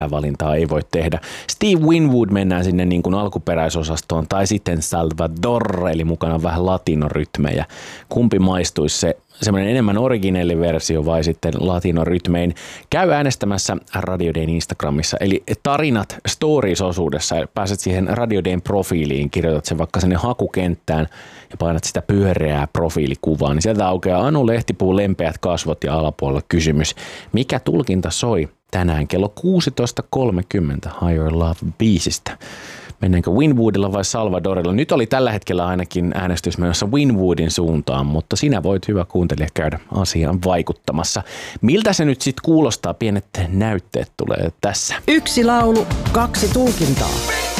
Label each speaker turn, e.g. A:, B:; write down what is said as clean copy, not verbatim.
A: valintaa ei voi tehdä. Steve Winwood mennään sinne niin kuin alkuperäisosastoon tai sitten Salvador, eli mukana vähän latinorytmejä. Kumpi maistuisi, se semmoinen enemmän originelliversio vai sitten latinorytmein? Käy äänestämässä Radio Dayn Instagramissa, eli tarinat stories-osuudessa. Pääset siihen Radio Dayn profiiliin, kirjoitat sen vaikka sinne hakukenttään ja painat sitä pyöreää profiilikuvaa, niin sieltä aukeaa Anu Lehtipuu lempeät kasvot ja alapuolella kysymys. Mikä tulkinta soi tänään kello 16.30 Higher Love-biisistä? Mennäänkö Winwoodilla vai Salvadorilla? Nyt oli tällä hetkellä ainakin äänestys menossa Winwoodin suuntaan, mutta sinä voit, hyvä kuuntelija, käydä asiaan vaikuttamassa. Miltä se nyt sitten kuulostaa? Pienet näytteet tulee tässä.
B: Yksi laulu, kaksi tulkintaa.